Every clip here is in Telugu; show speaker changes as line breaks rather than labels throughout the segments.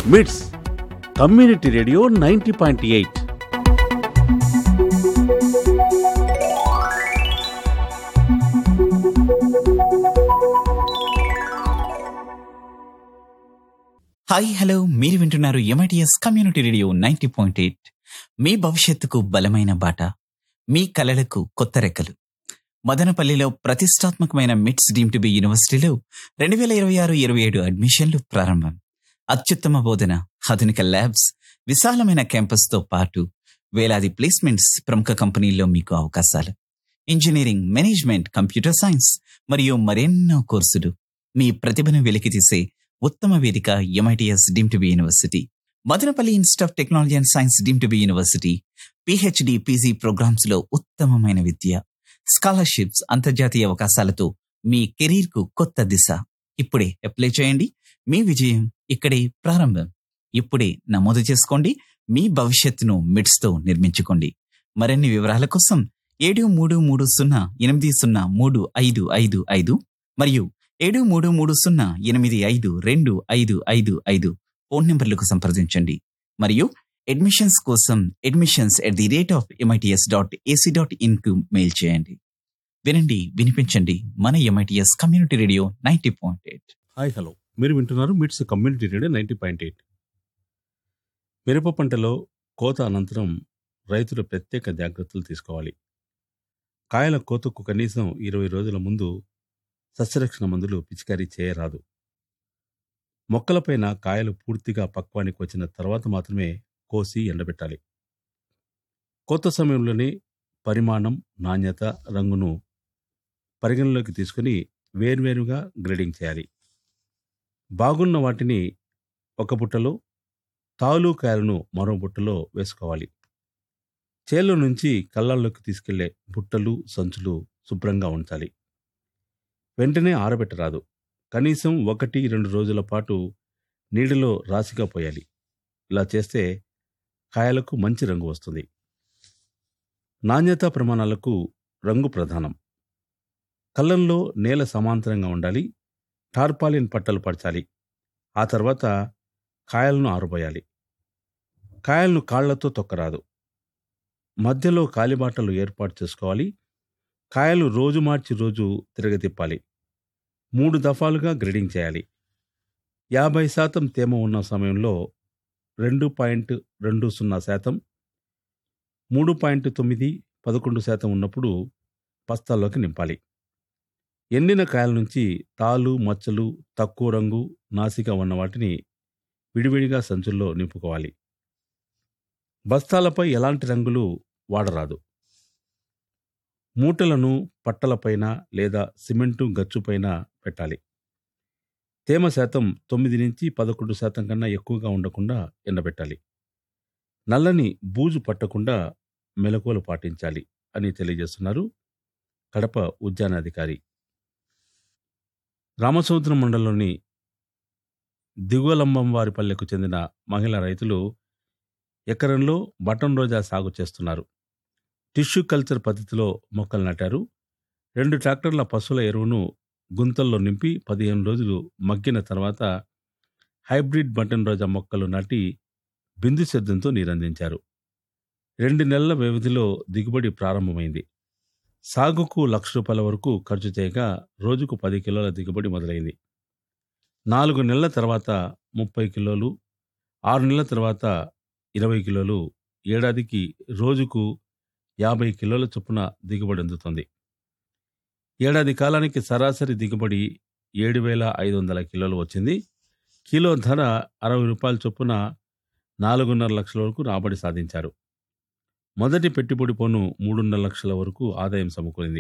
మిట్స్ కమ్యూనిటీ రేడియో 90.8.
హాయ్ హలో, మీరు వింటున్నారు MITS కమ్యూనిటీ రేడియో 90.8. మీ భవిష్యత్తుకు బలమైన బాట, మీ కలలకు కొత్త రెక్కలు. మదనపల్లిలో ప్రతిష్టాత్మకమైన మిట్స్ డీమ్ టు బి యూనివర్సిటీలో 2026-27 అడ్మిషన్లు ప్రారంభం. అత్యుత్తమ బోధన, ఆధునిక ల్యాబ్స్, విశాలమైన క్యాంపస్తో పాటు వేలాది ప్లేస్మెంట్స్, ప్రముఖ కంపెనీల్లో మీకు అవకాశాలు. ఇంజనీరింగ్, మేనేజ్మెంట్, కంప్యూటర్ సైన్స్ మరియు మరెన్నో కోర్సులు. మీ ప్రతిభను వెలికితీసే ఉత్తమ వేదిక MITS deem to be university. Madanapalle institute of technology and science deem to be university. PhD, PG programmes లో ఉత్తమమైన విద్య, స్కాలర్షిప్స్, అంతర్జాతీయ అవకాశాలతో మీ కెరీర్ కు కొత్త దిశ. ఇప్పుడే అప్లై చేయండి. మీ విజయం ఇక్కడే ప్రారంభం. ఇప్పుడే నమోదు చేసుకోండి. మీ భవిష్యత్తును మిడ్స్ తో నిర్మించుకోండి. మరిన్ని వివరాల కోసం 7330803555 మరియు 7330852255 ఫోన్ నంబర్లకు సంప్రదించండి. మరియు అడ్మిషన్స్ కోసం admissions@MITS.ac.in కు మెయిల్ చేయండి. వినండి, వినిపించండి. మన MITS community radio 90.8.
Hi hello, మీరు వింటున్నారు మిట్స్ కమ్యూనిటీ రేడియో 90.8. మిరప పంటలో కోత అనంతరం రైతులు ప్రత్యేక జాగ్రత్తలు తీసుకోవాలి. కాయల కోతకు కనీసం 20 రోజుల ముందు సస్యరక్షణ మందులు పిచికారీ చేయరాదు. మొక్కలపైన కాయలు పూర్తిగా పక్వానికి వచ్చిన తర్వాత మాత్రమే కోసి ఎండబెట్టాలి. కోత సమయంలోనే పరిమాణం, నాణ్యత, రంగును పరిగణలోకి తీసుకుని వేర్వేరుగా గ్రేడింగ్ చేయాలి. బాగున్న వాటిని ఒక బుట్టలో, తాలు కాయలను మరో బుట్టలో వేసుకోవాలి. చేలో నుంచి కళ్ళల్లోకి తీసుకెళ్లే బుట్టలు, సంచులు శుభ్రంగా ఉంచాలి. వెంటనే ఆరబెట్టరాదు. కనీసం 1-2 రోజుల పాటు నీటిలో రాశిగా పోయాలి. ఇలా చేస్తే కాయలకు మంచి రంగు వస్తుంది. నాణ్యతా ప్రమాణాలకు రంగు ప్రధానం. కళ్ళంలో నేల సమాంతరంగా ఉండాలి. టార్పాలిన్ పట్టలు పరచాలి. ఆ తర్వాత కాయలను ఆరబోయాలి. కాయలను కాళ్లతో తొక్కరాదు. మధ్యలో కాలిబాటలు ఏర్పాటు చేసుకోవాలి. కాయలు రోజు మార్చి రోజు తిరగతిప్పాలి. 3 దఫాలుగా గ్రేడింగ్ చేయాలి. 50% తేమ ఉన్న సమయంలో 2.20%, 3.9-11% ఉన్నప్పుడు బస్తాల్లోకి నింపాలి. ఎండిన కాయల నుంచి తాలు, మచ్చలు, తక్కువ రంగు, నాసిగా ఉన్న వాటిని విడివిడిగా సంచుల్లో నింపుకోవాలి. బస్తాలపై ఎలాంటి రంగులు వాడరాదు. మూటలను పట్టలపైన లేదా సిమెంటు గచ్చుపైన పెట్టాలి. తేమ శాతం 9-11% కన్నా ఎక్కువగా ఉండకుండా ఎండబెట్టాలి. నల్లని బూజు పట్టకుండా మెలకువలు పాటించాలి అని తెలియజేస్తున్నారు కడప ఉద్యానాధికారి. రామసముద్రం మండలంలోని దిగువలంబంవారిపల్లెకు చెందిన మహిళా రైతులు ఎకరంలో బటన్ రోజా సాగు చేస్తున్నారు. టిష్యూ కల్చర్ పద్ధతిలో మొక్కలు నాటారు. 2 ట్రాక్టర్ల పశువుల ఎరువును గుంతల్లో నింపి 15 రోజులు మగ్గిన తర్వాత హైబ్రిడ్ బటన్ రోజా మొక్కలు నాటి బిందు సేద్యంతో నీరందించారు. 2 నెలల వ్యవధిలో దిగుబడి ప్రారంభమైంది. సాగుకు ₹1,00,000 వరకు ఖర్చు చేయగా రోజుకు 10 కిలోల దిగుబడి మొదలైంది. 4 నెలల తర్వాత 30 కిలోలు, 6 నెలల తర్వాత 20 కిలోలు, ఏడాదికి రోజుకు 50 కిలోల చొప్పున దిగుబడి అందుతుంది. ఏడాది కాలానికి సరాసరి దిగుబడి 7,500 కిలోలు వచ్చింది. కిలో ధర ₹60 చొప్పున 4.5 లక్షల వరకు రాబడి సాధించారు. మొదటి పెట్టుబడి పన్ను 3.5 లక్షల వరకు ఆదాయం సమకూరింది.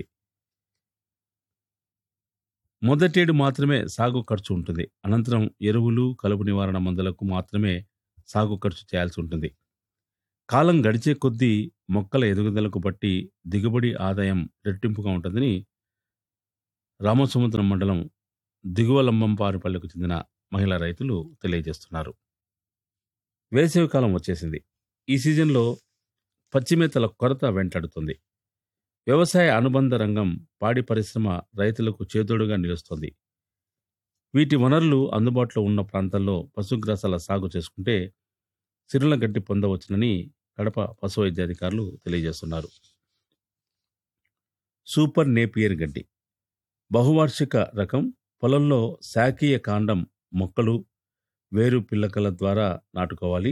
మొదటేడు మాత్రమే సాగు ఖర్చు ఉంటుంది. అనంతరం ఎరువులు, కలుపు నివారణ మందులకు మాత్రమే సాగు ఖర్చు చేయాల్సి ఉంటుంది. కాలం గడిచే కొద్దీ మొక్కల ఎదుగుదలకు బట్టి దిగుబడి, ఆదాయం రెట్టింపుగా ఉంటుందని రామసముద్రం మండలం దిగువలంబంపారుపల్లెకు చెందిన మహిళా రైతులు తెలియజేస్తున్నారు. వేసవికాలం వచ్చేసింది. ఈ సీజన్లో పచ్చిమేతల కొరత వెంటాడుతుంది. వ్యవసాయ అనుబంధ రంగం పాడి పరిశ్రమ రైతులకు చేదోడుగా నిలుస్తుంది. వీటి వనరులు అందుబాటులో ఉన్న ప్రాంతాల్లో పశుగ్రాసాల సాగు చేసుకుంటే సిరుల గడ్డి పొందవచ్చునని కడప పశు వైద్యాధికారులు తెలియజేస్తున్నారు. సూపర్ నేపియర్ గడ్డి బహువార్షిక రకం. పొలంలో శాఖీయ కాండం మొక్కలు వేరు పిల్లకల ద్వారా నాటుకోవాలి.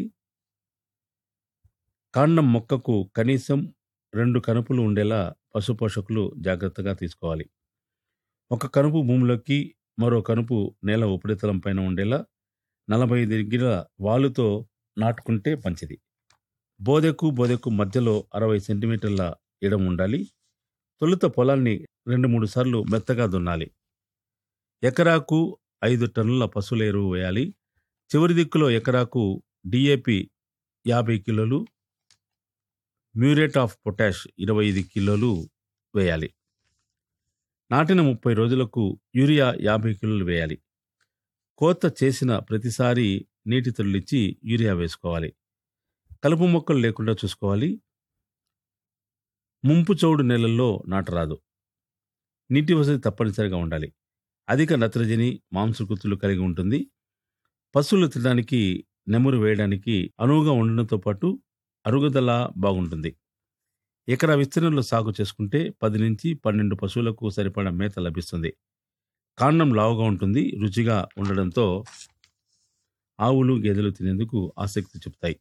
కాండం మొక్కకు కనీసం 2 కనుపులు ఉండేలా పశుపోషకులు జాగ్రత్తగా తీసుకోవాలి. ఒక కనుపు భూమిలోకి మరో కనుపు నేల ఉపరితలం పైన ఉండేలా 45 డిగ్రీల వాలుతో నాటుకుంటే మంచిది. బోదెకు మధ్యలో 60 సెంటీమీటర్ల ఎడం ఉండాలి. తొలుత పొలాన్ని 2-3 సార్లు మెత్తగా దున్నాలి. ఎకరాకు 5 టన్నుల పశువుల ఎరువు వేయాలి. చివరి దిక్కులో ఎకరాకు డిఏపి 50 కిలోలు, మ్యూరేట్ ఆఫ్ పొటాష్ 25 కిలోలు వేయాలి. నాటిన 30 రోజులకు యూరియా 50 కిలోలు వేయాలి. కోత చేసిన ప్రతిసారి నీటి తొలిచ్చి యూరియా వేసుకోవాలి. కలుపు మొక్కలు లేకుండా చూసుకోవాలి. ముంపు చౌడు నేలల్లో నాటరాదు. నీటి వసతి తప్పనిసరిగా ఉండాలి. అధిక నత్రజని, మాంసకృతులు కలిగి ఉంటుంది. పశువులు తినడానికి, నెమురు వేయడానికి అనువుగా ఉండడంతో పాటు అరుగుదల బాగుంటుంది. ఎకరా విస్తీర్ణంలో సాగు చేసుకుంటే 10 నుంచి 12 పశువులకు సరిపడా మేత లభిస్తుంది. కాండం లావుగా ఉంటుంది. రుచిగా ఉండడంతో ఆవులు, గేదెలు తినేందుకు ఆసక్తి చూపుతాయి.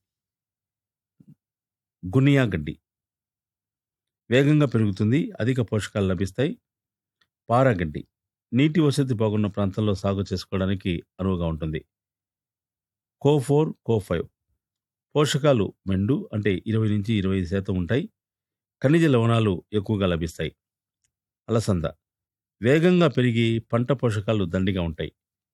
గునియా గడ్డి వేగంగా పెరుగుతుంది. అధిక పోషకాలు లభిస్తాయి. పారాగడ్డి నీటి వసతి బాగున్న ప్రాంతాల్లో సాగు చేసుకోవడానికి అనువుగా ఉంటుంది. కో4, కో5 పోషకాలు మెండు అంటే 20-25% ఉంటాయి. ఖనిజ లవణాలు ఎక్కువగా లభిస్తాయి. అలసంద వేగంగా పెరిగి పంట పోషకాలు దండిగా ఉంటాయి.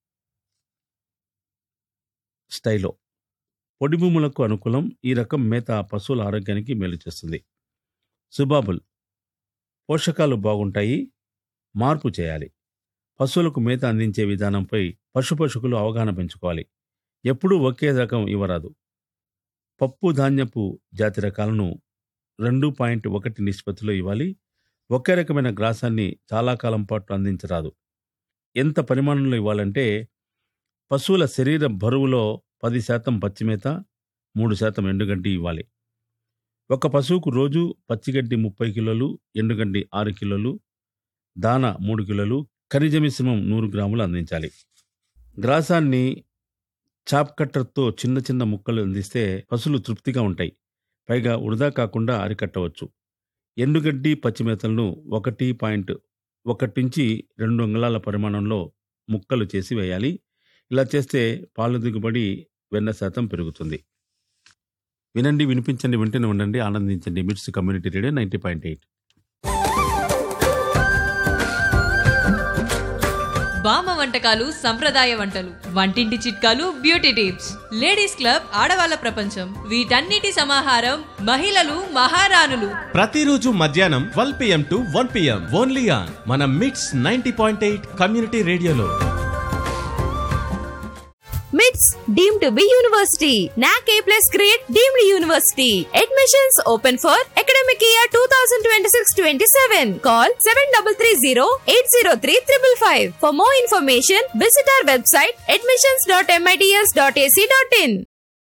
స్టైలో పొడి భూములకు అనుకూలం. ఈ రకం మేత పశువుల ఆరోగ్యానికి మేలు చేస్తుంది. సుబాబుల్ పోషకాలు బాగుంటాయి. మార్పు చేయాలి. పశువులకు మేత అందించే విధానంపై పశుపోషకులు అవగాహన పెంచుకోవాలి. ఎప్పుడూ ఒకే రకం ఇవ్వరాదు. పప్పు ధాన్యపు జాతి రకాలను 2.1 నిష్పత్తిలో ఇవ్వాలి. ఒకే రకమైన గ్రాసాన్ని చాలా కాలం పాటు అందించరాదు. ఎంత పరిమాణంలో ఇవ్వాలంటే పశువుల శరీర బరువులో 10% పచ్చిమేత, 3% ఎండుగడ్డి ఇవ్వాలి. ఒక పశువుకు రోజు పచ్చిగడ్డి 30 కిలోలు, ఎండుగడ్డి 6 కిలోలు, దాన 3 కిలోలు, ఖనిజ మిశ్రమం 100 గ్రాములు అందించాలి. గ్రాసాన్ని చాప్ కట్టర్తో చిన్న చిన్న ముక్కలు అందిస్తే పశువులు తృప్తిగా ఉంటాయి. పైగా వృధా కాకుండా అరికట్టవచ్చు. ఎండుగడ్డి, పచ్చిమేతలను 1.1 నుంచి 2 అంగుళాల పరిమాణంలో ముక్కలు చేసి వేయాలి. ఇలా చేస్తే పాల దిగుబడి, వెన్న శాతం పెరుగుతుంది. వినండి, వినిపించండి, వింటూనే ఉండండి, ఆనందించండి. మిట్స్ కమ్యూనిటీ రేడియో 90.8.
బామ్మ వంటకాలు, సంప్రదాయ వంటలు, వంటింటి చిట్కాలు, బ్యూటీ టిప్స్, లేడీస్ క్లబ్, ఆడవాళ్ళ ప్రపంచం, వీటన్నిటి సమాహారం మహిళలు మహారాణులు.
ప్రతిరోజు మధ్యాహ్నం 12 PM to 1 PM only on మన మిట్స్ 90.8 కమ్యూనిటీ రేడియోలో.
MITS deemed to be university. NAC A+ grade deemed university. Admissions open for academic year 2026-27. Call 7330-803-555. For more information, visit our website admissions.mits.ac.in.